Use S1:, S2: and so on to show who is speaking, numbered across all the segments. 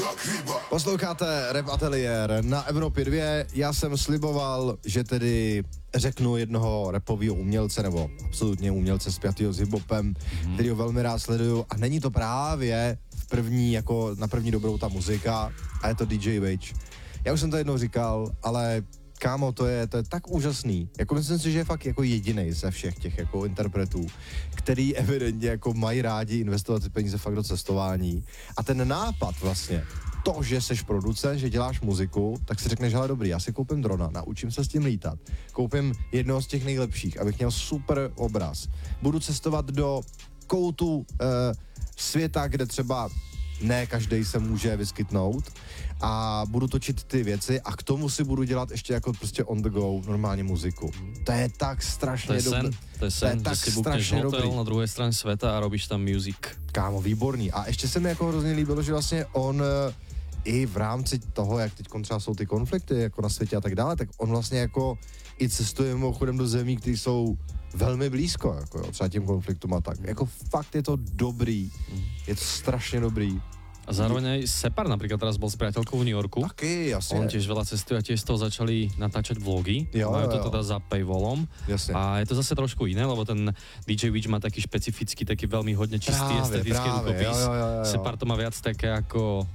S1: Posloucháte Rap Ateliér na Evropě 2. Já jsem sliboval, že tedy řeknu jednoho rapového umělce, nebo absolutně umělce spjatýho s hiphopem, který ho velmi rád sleduju, a není to právě jako na první dobrou ta muzika, a je to DJ Wage. Já už jsem to jednou říkal, ale kámo, to je tak úžasný. Jako myslím si, že je fakt jako jedinej ze všech těch jako interpretů, který evidentně jako mají rádi investovat ty peníze fakt do cestování. A ten nápad vlastně, to, že seš producent, že děláš muziku, tak si řekneš, hele dobrý, já si koupím drona, naučím se s tím lítat, koupím jednoho z těch nejlepších, abych měl super obraz. Budu cestovat do koutu světa, kde třeba ne každej se může vyskytnout, a budu točit ty věci a k tomu si budu dělat ještě jako prostě on the go normálně muziku. To je tak strašně dobré.
S2: To je sen, že si bukneš hotel na druhé straně světa a robíš tam music.
S1: Kámo, výborný. A ještě se mi jako hrozně líbilo, že vlastně on i v rámci toho, jak teď třeba jsou ty konflikty jako na světě a tak dále, tak on vlastně jako i cestuje mimochodem do zemí, které jsou velmi blízko, jako jo, třeba těm konfliktům a tak. Jako fakt je to dobrý. Je to strašně dobrý.
S2: A zároveň aj Separ napríklad teraz bol s priateľkou v New Yorku.
S1: Taky, jasne.
S2: On tiež veľa cestuje a tiež z toho začali natáčať vlogy.
S1: Jo,
S2: Majú to teda za paywallom.
S1: Jasne.
S2: A je to zase trošku iné, lebo ten DJ Witch má taký špecifický, taký veľmi hodne čistý estetický rukopis. Separ to má viac také ako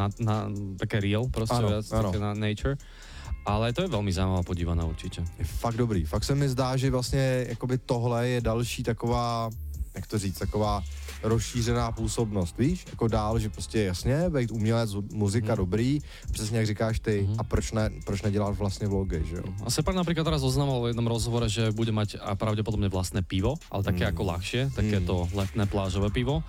S2: také real, proste viac také na nature. Ale to je velmi zajímavá podívaná určitě.
S1: Je fakt dobrý. Fakt se mi zdá, že vlastně jakoby tohle je další taková, jak to říct, taková rozšířená působnost, víš? Jako dál, že prostě jasně, být umělec, muzika dobrý, přesně jak říkáš ty, a proč nedělat vlastně vlogy, že jo?
S2: A Separ napríklad teraz oznamoval v jednom rozhovore, že bude mať a pravdepodobne vlastné pivo, ale také ako ľahšie, takéto letné plážové pivo.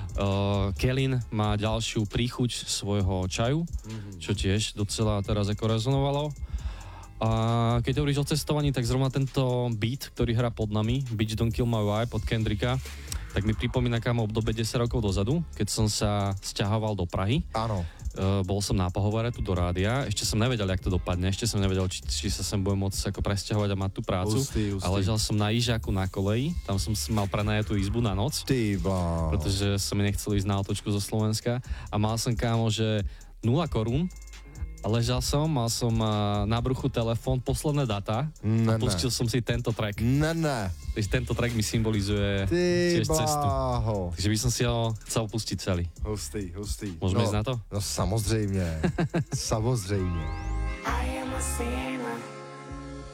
S2: Kellyn má ďalšiu príchuť svojho čaju, čo tiež docela teraz ako rezonovalo. A keď hovoríš o cestovaní, tak zrovna tento beat, ktorý hrá pod nami, Bitch Don't Kill My Vibe od Kendricka, tak mi pripomína kámo obdobie 10 rokov dozadu, keď som sa sťahoval do Prahy.
S1: Áno.
S2: Bol som na pohovore tu do rádia, ešte som nevedel, jak to dopadne, ešte som nevedel, či sa sem budem môcť ako presťahovať a mať tú prácu.
S1: Hustý.
S2: A ležal som na Ižáku na koleji, tam som si mal prenajatú izbu na noc.
S1: Ty bláho.
S2: Pretože som mi nechcel ísť na otočku zo Slovenska a mal som kámo, že 0 korún. A ležal som, mal som na bruchu telefón, posledné data a pustil som si tento track. Takže tento track mi symbolizuje tiež cestu. Takže by som si ho chcel pustiť celý.
S1: Hustý.
S2: Môžeme ísť na to?
S1: No samozřejmě. Samozřejmě.
S3: I am a sinner.